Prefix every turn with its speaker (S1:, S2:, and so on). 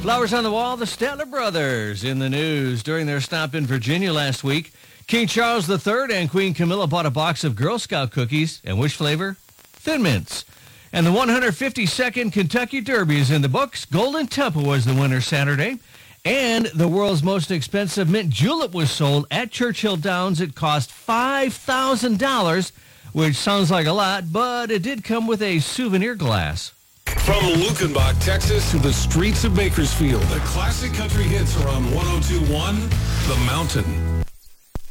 S1: Flowers on the wall, the Statler brothers in the news during their stop in Virginia last week. King Charles III and Queen Camilla bought a box of Girl Scout cookies. And which flavor? Thin Mints. And the 152nd Kentucky Derby is in the books. Golden Temple was the winner Saturday. And the world's most expensive mint julep was sold at Churchill Downs. It cost $5,000, which sounds like a lot, but it did come with a souvenir glass.
S2: From Lukenbach, Texas, to the streets of Bakersfield, the classic country hits are on 102.1 The Mountain.